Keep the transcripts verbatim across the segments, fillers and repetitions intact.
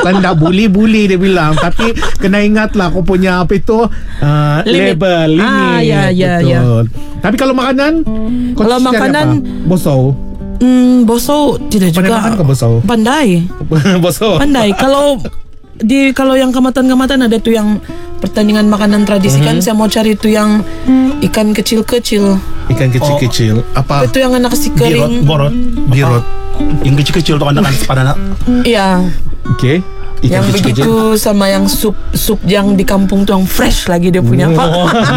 Tanda buli-buli dia bilang. Tapi kena ingat lah kau punya apa itu uh, Limit. label, limit. Ah, ya, ya, ya. Betul. Tapi kalau makanan, kau Kalau cari makanan, apa? Boso. Hmm, boso tidak Pandai juga. makan ke boso? Pandai. Boso. Pandai. Kalau di kalau yang kamatan-kamatan ada tuh yang pertandingan makanan tradisi kan, saya mau cari tuh yang ikan kecil-kecil. Ikan kecil-kecil. Apa? Itu yang anak nasi Birot, kering. borot, Birot. yang kecil-kecil tuh anak-anak pada Iya. Okey. Ikan Yang kecil-kecil. begitu sama yang sup sup yang di kampung tuh yang fresh lagi dia punya Pak.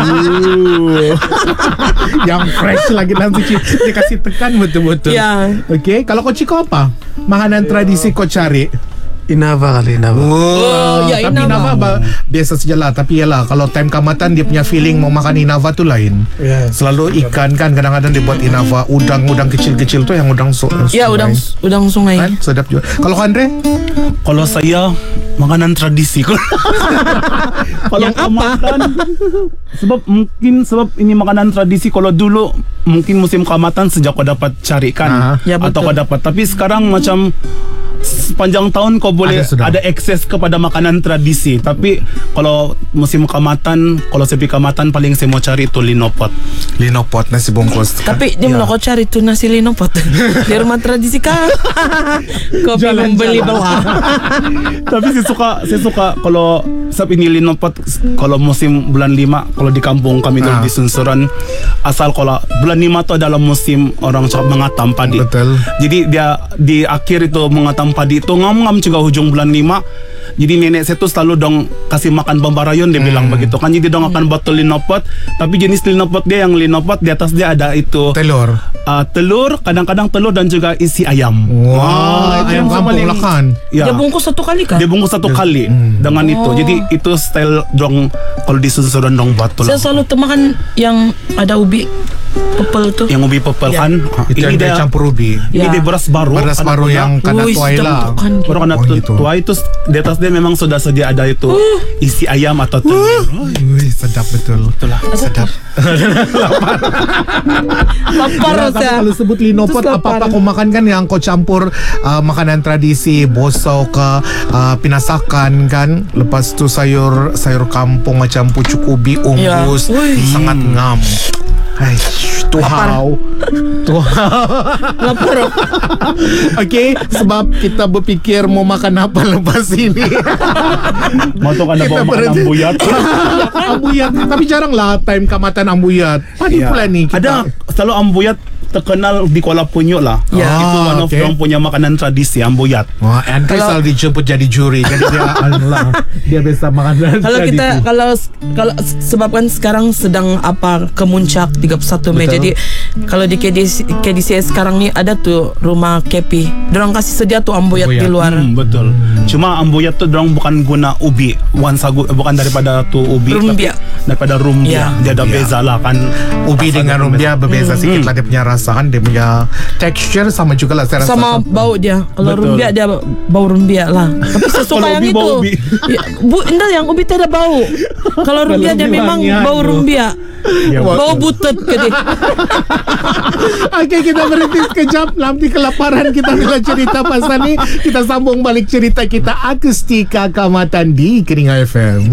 Yang fresh lagi nanti Ci. Dia kasih tekan betul-betul. Ya. Okey. Kalau kau Ciko apa? Makanan tradisi kau cari? Inava kali Inava. Oh, ya, tapi Inava. Inava ba- biasa sajalah. Tapi yalah, kalau time kamatan dia punya feeling mau makan Inava tu lain. Ya. Selalu ikan kan, kadang-kadang dia buat Inava. Udang-udang kecil-kecil tu yang udang so- Ya, sungai. udang udang sungai. Kan? Sedap juga. Kalau kau, Andre? Kalau saya makanan tradisi. Kalau Yang apa? kamatan, sebab mungkin sebab ini makanan tradisi. Kalau dulu mungkin musim kamatan sejak kau dapat carikan Ah. Ya, atau betul. kau dapat. Tapi sekarang macam sepanjang tahun kau boleh Ada sudah. ada akses kepada makanan tradisi. Tapi kalau musim kamatan, kalau sepi kamatan paling saya mau cari itu linopot. Linopot, nasi bungkus. Tapi dia Ya. mau kau cari tuh nasi linopot di rumah tradisi kah? Kopi membeli belah. Tapi saya suka saya suka kalau sab ini linopot kalau musim bulan lima kalau di kampung kami Ah. di Sunsuran, asal kalau bulan lima tu adalah musim orang cakap mengatam padi. Betul. Jadi dia di akhir itu mengatam padi itu ngam-ngam juga hujung bulan lima. Jadi nenek saya tu selalu dong kasih makan bambarayon dia bilang begitu kan. Jadi dong akan botol linopot, tapi jenis linopot dia yang linopot di atas dia ada itu Telur. uh, telur, kadang-kadang telur dan juga isi ayam. Wah, itu ayam yang kampung paling- lah kan. Ya. Dia bungkus satu kali kah? Dia bungkus satu kali dengan itu. Jadi itu style dong kalau di Sunsuran dong batu Saya lah. selalu temakan yang ada ubi pepel tuh. Yang ubi pepel Ya. kan. Itu yang dia campur ubi. Ini Ya. dia beras baru. Beras Kadang- baru yang kena Wih, tuai sedap lah. tuh kan. baru kena Oh, tu- gitu. tuai itu di atas dia memang sudah sedia ada itu isi ayam atau telur. Wih, sedap betul. Itulah. Sedap. Lapar Yalah, kamu saya. kalau sebut linopot, Terus apa-apa lapar. kau makan kan yang kau campur uh, makanan tradisi, boso ke uh, pinasakan kan. Lepas tu sayur sayur kampung macam pucuk ubi, umbus, Ya. Wih. sangat ngam. Hai, tuhau. Tuhau. Lapar. Okey, sebab kita berfikir mau makan apa lepas ini. Mau tu kan ada Kita bawa makan berhenti. ambuyat. Ambuyat. Tapi jarang lah time kamatan ambuyat. Padi Ya. pula ni kita. Ada selalu ambuyat terkenal di Kuala Punyo lah. Ya. Itu Ah, one of okay. orang punya makanan tradisi ambuyat. Wah, Andre Kalau- selalu dijemput jadi juri. Jadi dia Allah, dia biasa makan. Kalau kita kalau kalau sebabkan sekarang sedang apa kemuncak tiga puluh satu Mei. Betul. Jadi kalau di K D C, K D C S sekarang ni ada tuh rumah Kepi. Dorang kasih sedia tuh ambuyat Ambuyat. di luar. Hmm, betul. Cuma ambuyat tu dorang bukan guna ubi, bukan sagu, bukan daripada tu ubi, Rumbia. tapi daripada rumbia. Ya. Dia ada Rumbia. beza lah kan. Ubi Rasa dengan ada rumbia berbeza Hmm. sikit lah dia punya rasa kan. Dia punya texture sama juga lah saya rasa. Sama bau dia. Kalau Betul. rumbia dia bau rumbia lah. Tapi saya suka Kalau yang ubi, itu. bau ubi. Ya, bu, enggak yang ubi tidak bau. Kalau rumbia dia ubi memang wangian bau tu. rumbia. Ya, Bau butut ke dia. Okey, kita berhenti sekejap. Nanti kelaparan kita bila cerita pasal ni. Kita sambung balik cerita kita Akustika Kamatan di Keringa F M.